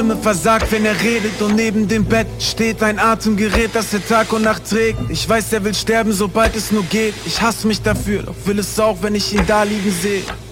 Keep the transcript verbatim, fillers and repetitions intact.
Stimme versagt, wenn er redet, und neben dem Bett steht ein Atemgerät, das er Tag und Nacht trägt. Ich weiß, er will sterben, sobald es nur geht. Ich hasse mich dafür, doch will es auch, wenn ich ihn da liegen sehe.